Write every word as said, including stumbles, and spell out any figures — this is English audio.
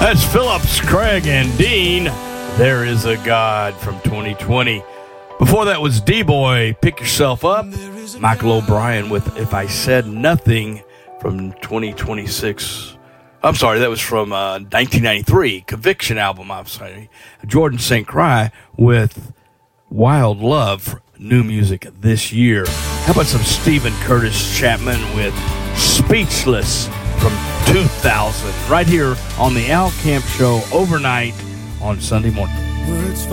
That's Phillips, Craig, and Dean. There is a God from twenty twenty. Before that was D-Boy, Pick Yourself Up. Michael O'Brien with If I Said Nothing from twenty twenty-six. I'm sorry, that was from uh, nineteen ninety-three, Conviction album, I'm sorry. Jordan Saint Croix with Wild Love, new music this year. How about some Stephen Curtis Chapman with Speechless from two thousand, right here on the Al Camp Show overnight on Sunday morning.